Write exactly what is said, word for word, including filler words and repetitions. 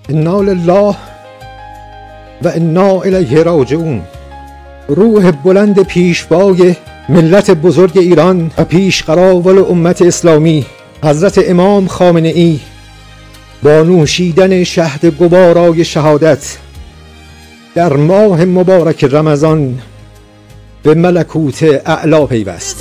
انا لله و انا الیه راجعون. روح بلند پیشوای ملت بزرگ ایران و پیشقراول امت اسلامی حضرت امام خامنه ای با نوشیدن شهد گوارای شهادت در ماه مبارک رمضان به ملکوت اعلی پیوست.